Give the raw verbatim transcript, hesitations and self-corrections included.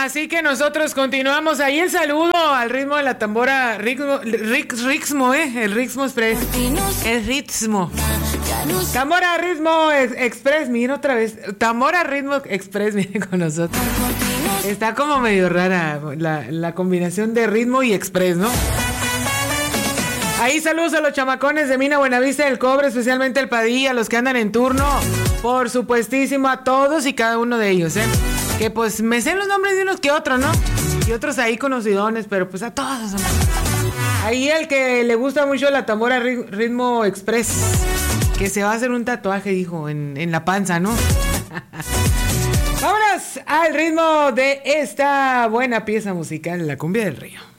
Así que nosotros continuamos ahí el saludo al ritmo de la tambora, ritmo, rix, ritmo, eh, el ritmo express, el ritmo. Tambora ritmo express, miren otra vez, tambora ritmo express viene con nosotros. Está como medio rara la, la combinación de ritmo y express, ¿no? Ahí saludos a los chamacones de Mina Buenavista del Cobre, especialmente el Padilla, los que andan en turno. Por supuestísimo a todos y cada uno de ellos, ¿eh? Que pues me sé los nombres de unos que otros, ¿no? Y otros ahí conocidones, pero pues a todos. Hombre. Ahí el que le gusta mucho la tambora ritmo express, que se va a hacer un tatuaje, dijo, en, en la panza, ¿no? Vámonos al ritmo de esta buena pieza musical, la cumbia del río.